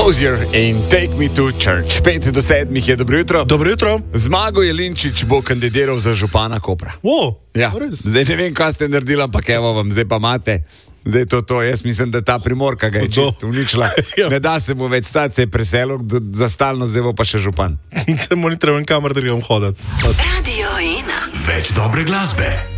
Hozier in Take Me to Church. 5 do 7 je dobro jutro. Dobro jutro. Zmago Jelinčič bo kandidiral za župana Kopra. Ja. Zdaj ne vem, kaj ste naredili, ampak evo vam, zdaj pa imate. Zdaj to, jaz mislim, da ta Primorka ga je čisto uničila. Ja. Ne da se mu več stati, se je preselil za stalno, zdaj bo pa še župan. Te monitorujem kamer, da grem hoditi. Radio 1. Več dobre glasbe.